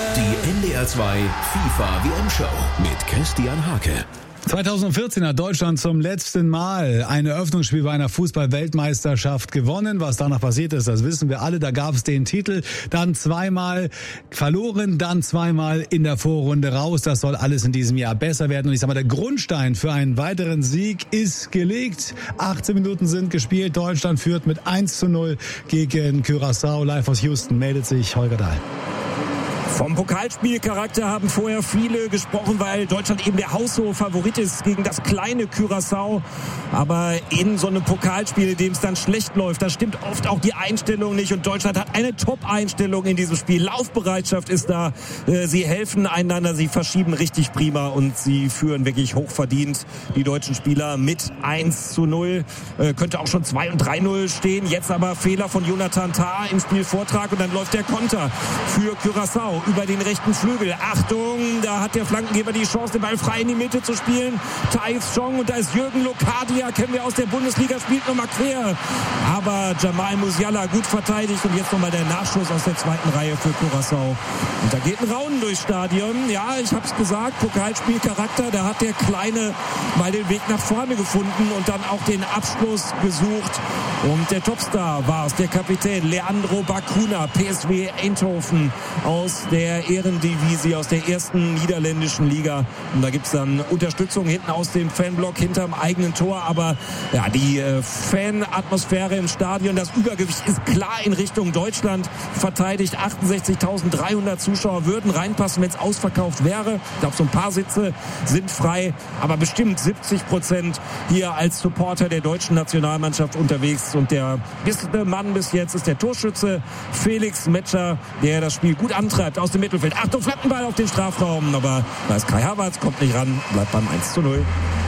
Die NDR 2 FIFA WM-Show mit Christian Hake. 2014 hat Deutschland zum letzten Mal ein Eröffnungsspiel bei einer Fußball-Weltmeisterschaft gewonnen. Was danach passiert ist, das wissen wir alle. Da gab es den Titel, dann zweimal verloren, dann zweimal in der Vorrunde raus. Das soll alles in diesem Jahr besser werden. Und ich sag mal, der Grundstein für einen weiteren Sieg ist gelegt. 18 Minuten sind gespielt. Deutschland führt mit 1:0 gegen Curaçao. Live aus Houston meldet sich Holger Dahl. Vom Pokalspielcharakter haben vorher viele gesprochen, weil Deutschland eben der haushohe Favorit ist gegen das kleine Curaçao. Aber in so einem Pokalspiel, in dem es dann schlecht läuft, da stimmt oft auch die Einstellung nicht. Und Deutschland hat eine Top-Einstellung in diesem Spiel. Laufbereitschaft ist da. Sie helfen einander, sie verschieben richtig prima und sie führen wirklich hochverdient die deutschen Spieler mit 1:0. Könnte auch schon 2 und 3:0 stehen. Jetzt aber Fehler von Jonathan Tah im Spielvortrag und dann läuft der Konter für Curaçao über den rechten Flügel. Achtung, da hat der Flankengeber die Chance, den Ball frei in die Mitte zu spielen. Thais Chong und da ist Jürgen Lokadia, kennen wir aus der Bundesliga, spielt nochmal quer. Aber Jamal Musiala gut verteidigt und jetzt nochmal der Nachschuss aus der zweiten Reihe für Curaçao. Und da geht ein Raunen durchs Stadion. Ja, ich hab's gesagt, Pokalspielcharakter, da hat der Kleine mal den Weg nach vorne gefunden und dann auch den Abschluss gesucht. Und der Topstar war es, der Kapitän Leandro Bacuna, PSV Eindhoven aus der Eredivisie, aus der ersten niederländischen Liga. Und da gibt's dann Unterstützung hinten aus dem Fanblock hinterm eigenen Tor. Aber ja, die Fanatmosphäre im Stadion, das Übergewicht ist klar in Richtung Deutschland verteidigt. 68.300 Zuschauer würden reinpassen, wenn es ausverkauft wäre. Ich glaube, so ein paar Sitze sind frei. Aber bestimmt 70% hier als Supporter der deutschen Nationalmannschaft unterwegs. Und der beste Mann bis jetzt ist der Torschütze Felix Metscher, der das Spiel gut antreibt aus dem Mittelfeld. Achtung, Flankenball auf den Strafraum, aber da ist Kai Havertz, kommt nicht ran, bleibt beim 1:0.